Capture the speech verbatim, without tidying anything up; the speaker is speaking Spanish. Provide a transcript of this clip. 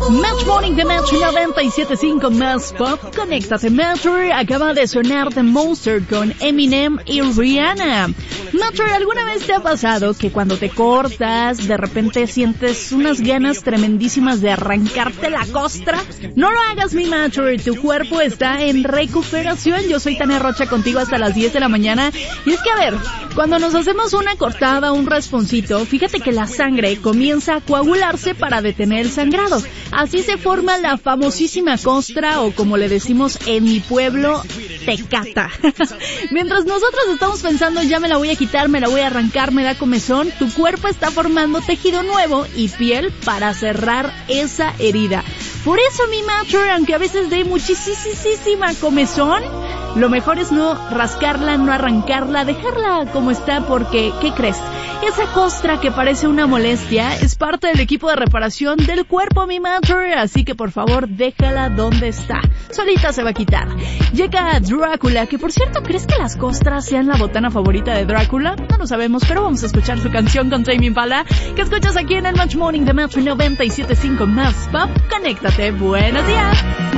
Match Morning de Match noventa y siete punto cinco más pop. Conéctate, Matcher. Acaba de sonar The Monster con Eminem y Rihanna. Matcher, ¿alguna vez te ha pasado que cuando te cortas, de repente sientes unas ganas tremendísimas de arrancarte la costra? No lo hagas, mi Matcher. Tu cuerpo está en recuperación. Yo soy Tania Rocha contigo hasta las diez de la mañana. Y es que, a ver, cuando nos hacemos una cortada, un rasponcito, fíjate que la sangre comienza a coagularse para detener el sangrado. Así se forma la famosísima costra, o como le decimos en mi pueblo, tecata. Mientras nosotros estamos pensando, ya me la voy a quitar, me la voy a arrancar, me da comezón, tu cuerpo está formando tejido nuevo y piel para cerrar esa herida. Por eso, mi Matcher, aunque a veces dé muchísima comezón, lo mejor es no rascarla, no arrancarla, dejarla como está, porque, ¿qué crees? Esa costra que parece una molestia es parte del equipo de reparación del cuerpo, mi Matcher, así que por favor déjala donde está. Solita se va a quitar. Llega Drácula, que por cierto, ¿crees que las costras sean la botana favorita de Drácula? No lo sabemos, pero vamos a escuchar su canción con Tame Impala, que escuchas aquí en el Match Morning de Match noventa y siete punto cinco más pop. Conéctate, buenos días.